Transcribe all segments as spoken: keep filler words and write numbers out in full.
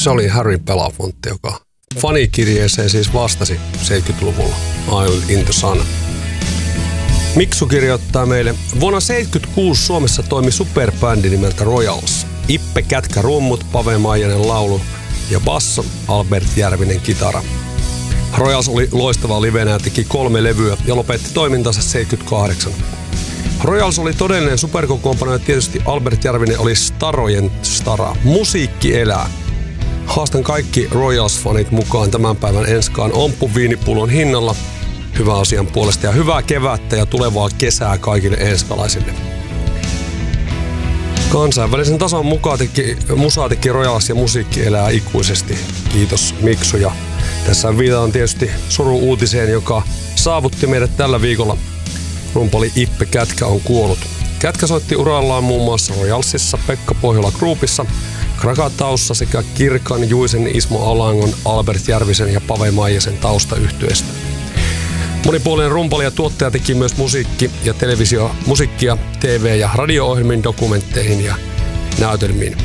Se oli Harry Belafonte, joka fanikirjeeseen siis vastasi seitsemänkymmentäluvulla Island in the Sun. Miksu kirjoittaa meille, vuonna seitsemänkymmentäkuusi Suomessa toimi superbändi nimeltä Royals. Ippe Kätkä rummut, Pave Maijanen laulu ja basso, Albert Järvinen kitara. Royals oli loistava livenä ja teki kolme levyä ja lopetti toimintansa seitsemänkymmentäkahdeksan. Royals oli todellinen superkokoonpano ja tietysti Albert Järvinen oli starojen stara. Musiikki elää. Haastan kaikki Royals-fanit mukaan tämän päivän enskaan omppu viinipullon hinnalla hyvän asian puolesta ja hyvää kevättä ja tulevaa kesää kaikille enskalaisille. Kansainvälisen tason mukaan teki, musaa teki Royals ja musiikki elää ikuisesti. Kiitos Miksu. Ja tässä viitataan tietysti suru-uutiseen, joka saavutti meidät tällä viikolla. Rumpali Ippe Kätkä on kuollut. Kätkä soitti urallaan muun muassa Royalsissa, Pekka Pohjola Groupissa, Krakataussa sekä Kirkan, Juisen, Ismo Alangon, Albert Järvisen ja Pave Maijasen taustayhtyeestä. Monipuolinen rumpali ja tuottaja teki myös musiikki- ja televisio, musiikkia, T V- ja radio-ohjelmiin, dokumentteihin ja näytelmiin.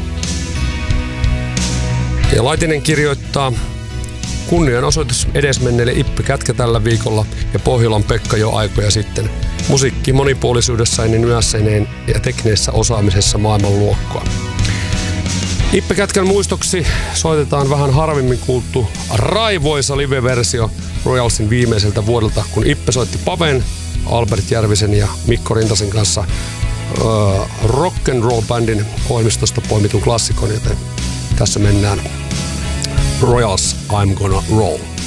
Ja Laitinen kirjoittaa, kunnianosoitus edesmenneelle Ippe Kätkä tällä viikolla ja Pohjolan Pekka jo aikoja sitten. Musiikki monipuolisuudessaan ja nyanssineen ja teknisessä osaamisessa maailmanluokkaa. Ippe Kätkän muistoksi soitetaan vähän harvemmin kuultu raivoisa live-versio Royalsin viimeiseltä vuodelta, kun Ippe soitti Paven, Albert Järvisen ja Mikko Rintasen kanssa uh, rock'n'roll-bändin ohjelmistosta poimitun klassikon, joten tässä mennään Royals I'm Gonna Roll.